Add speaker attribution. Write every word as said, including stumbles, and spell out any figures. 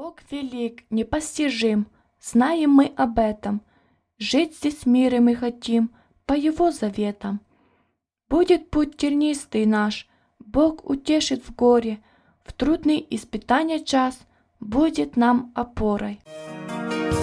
Speaker 1: Бог велик, непостижим, знаем мы об этом. Жить здесь в мире мы хотим по Его заветам. Будет путь тернистый наш, Бог утешит в горе, в трудный испытания час будет нам опорой.